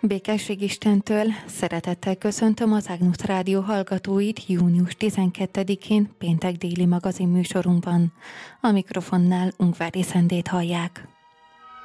Békesség Istentől szeretettel köszöntöm az Ágnusz Rádió hallgatóit június 12-én péntek déli magazin műsorunkban. A mikrofonnál Ungvári Szendét hallják.